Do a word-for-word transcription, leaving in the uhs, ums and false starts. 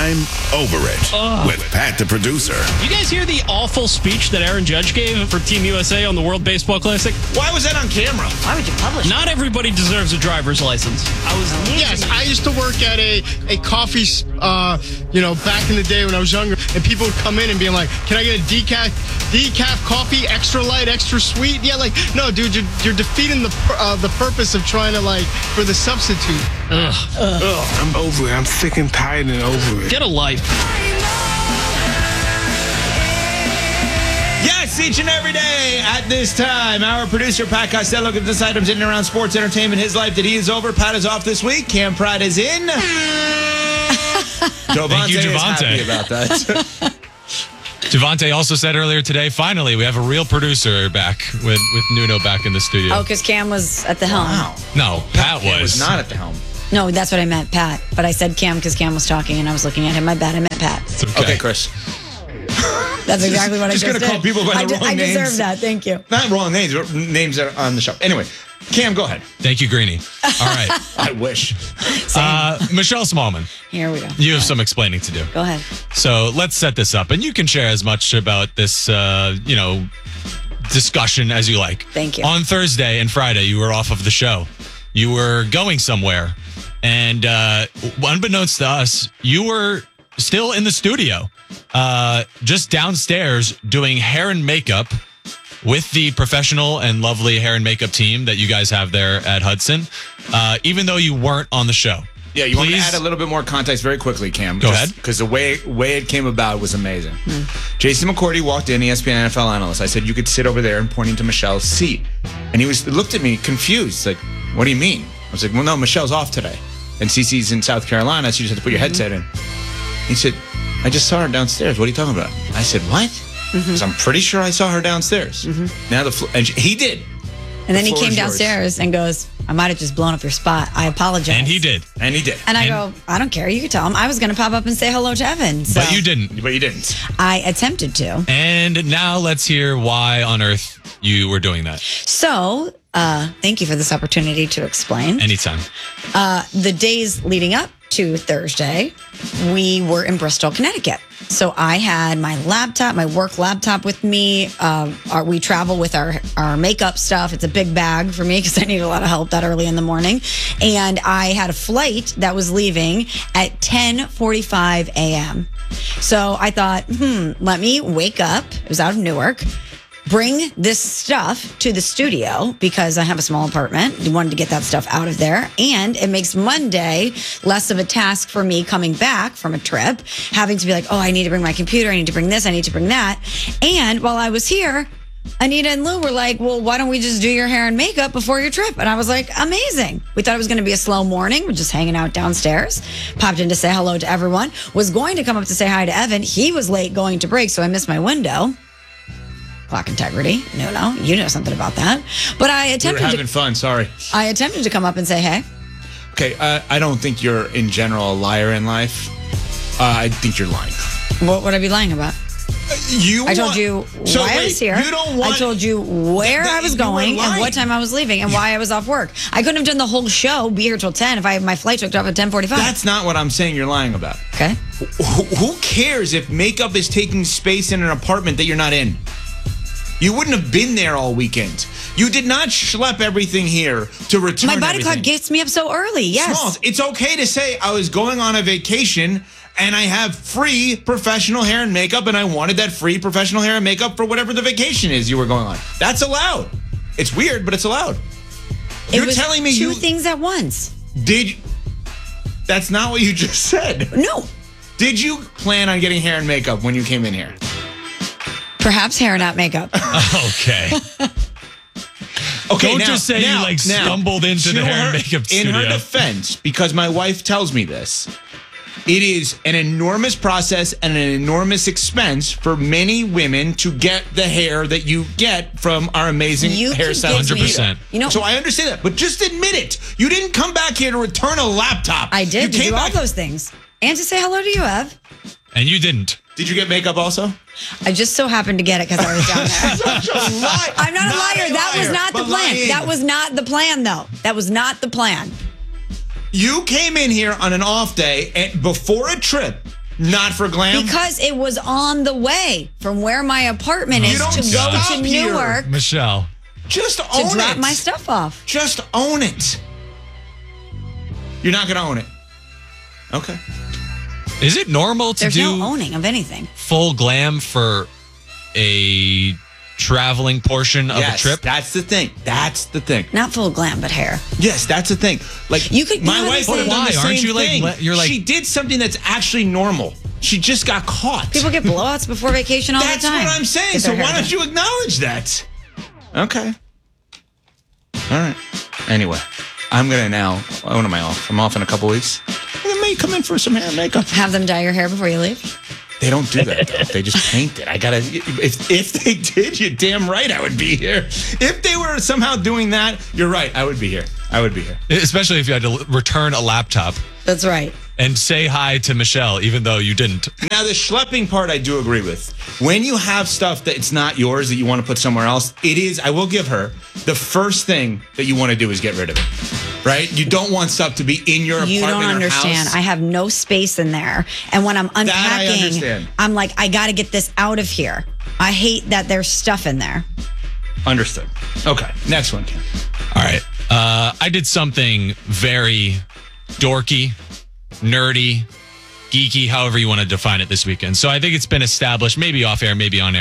I'm over it Ugh. with Pat the producer. You guys hear the awful speech that Aaron Judge gave for Team U S A on the World Baseball Classic? Why was that on camera? Why would you publish Not everybody deserves a driver's license. I was Yes, I used to work at a, a coffee, uh, you know, back in the day when I was younger, and people would come in and be like, can I get a decaf, decaf coffee, extra light, extra sweet? Yeah, like, no, dude, you're, you're defeating the uh, the purpose of trying to, like, for the substitute. Ugh. Ugh, I'm over it. I'm sick and tired and over it. Get a life. Yes, each and every day at this time, our producer, Pat Costello, gives us items in and around sports, entertainment, his life that he is over. Pat is off this week. Cam Pratt is in. Javante Thank you, is Javante. happy about that. Javante also said earlier today, finally, we have a real producer back with, with Nuno back in the studio. Oh, because Cam was at the helm. Wow. No, Pat Cam was. was not at the helm. No, that's what I meant, Pat. But I said Cam because Cam was talking and I was looking at him. My bad, I meant Pat. It's okay. Okay, Chris. That's exactly what Just I just gonna call did. people by the I, de- wrong I names. deserve that. Thank you. Not wrong names, but names that are on the show. Anyway, Cam, go ahead. Thank you, Greenie. All right. I wish. Uh, Michelle Smallman, Here we go. you have some explaining to do. Go ahead. So let's set this up, and you can share as much about this, uh, you know, discussion as you like. Thank you. On Thursday and Friday, you were off of the show. You were going somewhere, and uh, unbeknownst to us, you were still in the studio, uh, just downstairs doing hair and makeup with the professional and lovely hair and makeup team that you guys have there at Hudson, uh, even though you weren't on the show. Yeah, you want to Please? add a little bit more context very quickly, Cam. Go ahead. Because the way way it came about was amazing. Jason McCourty walked in, E S P N N F L analyst. I said, you could sit over there, and pointing to Michelle's seat. And he was looked at me confused, like, what do you mean? I was like, well, no, Michelle's off today. And Cece's in South Carolina, so you just have to put your headset in. He said, I just saw her downstairs. What are you talking about? I said, what? Because I'm pretty sure I saw her downstairs. Now the fl- and she, he did. And then The he floor came is yours. downstairs and goes, I might have just blown up your spot. I apologize. And he did. And he did. And I And- go, I don't care. You can tell him. I was going to pop up and say hello to Evan. So But you didn't. But you didn't. I attempted to. And now let's hear why on earth you were doing that. So uh, thank you for this opportunity to explain. Anytime. Uh, the days leading up to Thursday, we were in Bristol, Connecticut. So I had my laptop, my work laptop with me. Uh, our, we travel with our, our makeup stuff. It's a big bag for me because I need a lot of help that early in the morning. And I had a flight that was leaving at ten forty-five a.m. So I thought, hmm, let me wake up. It was out of Newark. Bring this stuff to the studio because I have a small apartment. I wanted to get that stuff out of there. And it makes Monday less of a task for me coming back from a trip, having to be like, oh, I need to bring my computer. I need to bring this. I need to bring that. And while I was here, Anita and Lou were like, well, why don't we just do your hair and makeup before your trip? And I was like, amazing. We thought it was going to be a slow morning. We're just hanging out downstairs. Popped in to say hello to everyone. Was going to come up to say hi to Evan. He was late going to break, so I missed my window. Clock integrity. No, no, you know something about that. But I We were attempted having to, fun. Sorry. I attempted to come up and say, hey. Okay, uh, I don't think you're in general a liar in life. Uh, I think you're lying. What would I be lying about? You. I told want- you So why I wait, was here. You don't want. I told you where Th- I was you were going and lying. what time I was leaving and why I was off work. I couldn't have done the whole show, be here till ten if I my flight took off at ten forty-five. That's not what I'm saying. You're lying about. Okay. Who, who cares if makeup is taking space in an apartment that you're not in? You wouldn't have been there all weekend. You did not schlep everything here to return. My body everything. clock gets me up so early. Yes. Smalls, it's okay to say I was going on a vacation and I have free professional hair and makeup and I wanted that free professional hair and makeup for whatever the vacation is you were going on. That's allowed. It's weird, but it's allowed. It You're was telling me two you things at once. did. That's not what you just said. No. Did you plan on getting hair and makeup when you came in here? Perhaps hair, not makeup. Okay. Okay, Don't now- just say you, now- like, now, stumbled into the to hair and her- makeup In her studio. defense, because my wife tells me this, it is an enormous process and an enormous expense for many women to get the hair that you get from our amazing You can hairstylist. give me- one hundred percent. You know, So I understand that, but just admit it. You didn't come back here to return a laptop. I did You to came do all back- those things. And to say hello to you, Ev. And you didn't. Did you get makeup also? I just so happened to get it because I was down there. Such a lie. I'm not, a liar. That was liar, not the but plan. lying. That was not the plan, though. That was not the plan. You came in here on an off day and before a trip Not for glam? Because it was on the way from where my apartment You is don't to go stop to here. Newark Michelle. Just to own drop it. my stuff off. Just own it. You're not going to own it. Okay. Is it normal to There's do no owning of anything. full glam for a traveling portion of yes, a trip? that's the thing. That's the thing. Not full glam, but hair. Yes, that's the thing. Like You could- you my know what wife I'm would have saying? done the Why? Aren't same you like- thing. le- you're like- she did something that's actually normal. She just got caught. People get blowouts before vacation all That's the time. what I'm saying. Get So their why hair don't done. you acknowledge that? Okay. All right. Anyway, I'm gonna now. When am I off? I'm off in a couple weeks. I may come in for some hair and makeup. Have them dye your hair before you leave? They don't do that though. They just paint it. I gotta. If if they did, you're damn right. I would be here. If they were somehow doing that, you're right. I would be here. I would be here. Especially if you had to l- return a laptop That's right. and say hi to Michelle, even though you didn't. Now, the schlepping part, I do agree with. When you have stuff that it's not yours that you want to put somewhere else, it is, I will give her, the first thing that you want to do is get rid of it, right? You don't want stuff to be in your You apartment don't or understand. house. I have no space in there. And when I'm I unpacking, understand. I'm like, I got to get this out of here. I hate that there's stuff in there. Understood. Okay, next one, Ken. All right. Uh, I did something very dorky, nerdy, geeky, however you want to define it this weekend. So I think it's been established, maybe off air, maybe on air.